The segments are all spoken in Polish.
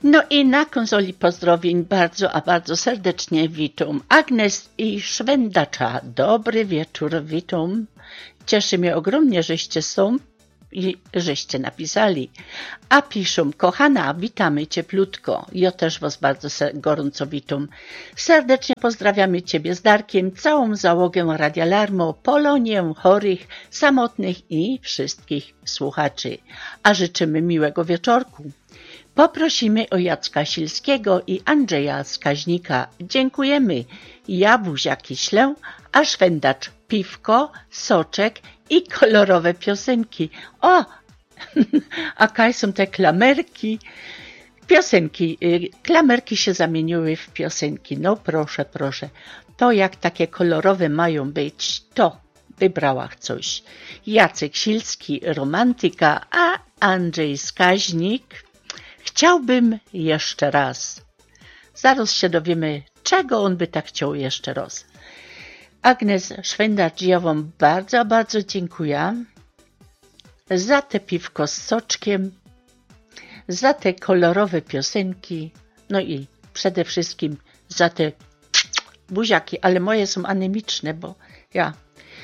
No i na konsoli pozdrowień bardzo, a bardzo serdecznie witam Agnes i Szwendacza. Dobry wieczór, witam. Cieszy mnie ogromnie, żeście są i żeście napisali. A piszą, kochana, witamy cieplutko. Ja też was bardzo gorąco witam. Serdecznie pozdrawiamy ciebie z Darkiem, całą załogę Radia Larmo, Polonię, chorych, samotnych i wszystkich słuchaczy. A życzymy miłego wieczorku. Poprosimy o Jacka Silskiego i Andrzeja Skaźnika. Dziękujemy. Ja buziaki ślę, a Szwendacz piwko, soczek i kolorowe piosenki. O, a kaj są te klamerki. Piosenki, klamerki się zamieniły w piosenki. No proszę, proszę. To jak takie kolorowe mają być, to wybrała coś. Jacek Silski, romantyka, a Andrzej Skaźnik. Chciałbym jeszcze raz. Zaraz się dowiemy, czego on by tak chciał jeszcze raz. Agnes Szwendacz, ja wam bardzo, bardzo dziękuję za te piwko z soczkiem, za te kolorowe piosenki, no i przede wszystkim za te buziaki, ale moje są anemiczne, bo ja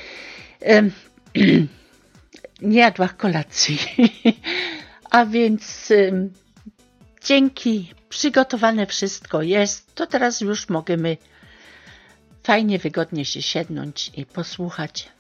nie jadłam kolacji. A więc dzięki, przygotowane wszystko jest, to teraz już możemy fajnie, wygodnie się siednąć i posłuchać